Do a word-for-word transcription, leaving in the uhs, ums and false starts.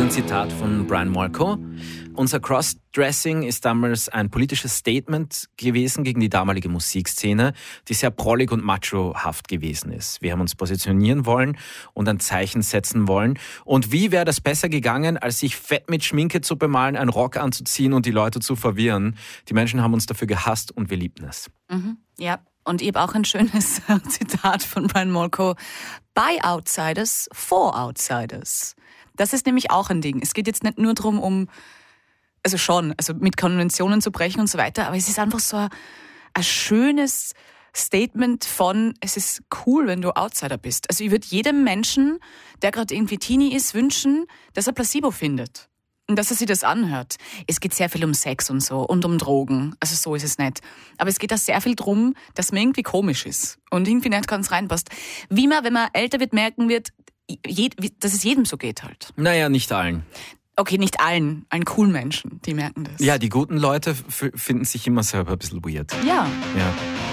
ein Zitat von Brian Molko. Unser Crossdressing ist damals ein politisches Statement gewesen gegen die damalige Musikszene, die sehr prollig und machohaft gewesen ist. Wir haben uns positionieren wollen und ein Zeichen setzen wollen. Und wie wäre das besser gegangen, als sich fett mit Schminke zu bemalen, einen Rock anzuziehen und die Leute zu verwirren? Die Menschen haben uns dafür gehasst und wir liebten es. Mhm, ja, und ich habe auch ein schönes Zitat von Brian Molko. By outsiders, for outsiders. Das ist nämlich auch ein Ding. Es geht jetzt nicht nur darum, um Also schon, also mit Konventionen zu brechen und so weiter, aber es ist einfach so ein, ein schönes Statement von, es ist cool, wenn du Outsider bist. Also ich würde jedem Menschen, der gerade irgendwie Teenie ist, wünschen, dass er Placebo findet und dass er sich das anhört. Es geht sehr viel um Sex und so und um Drogen, also so ist es nicht. Aber es geht auch sehr viel darum, dass man irgendwie komisch ist und irgendwie nicht ganz reinpasst. Wie man, wenn man älter wird, merken wird, dass es jedem so geht halt. Naja, nicht allen. Okay, nicht allen, allen coolen Menschen, die merken das. Ja, die guten Leute f- finden sich immer selber ein bisschen weird. Ja. Ja.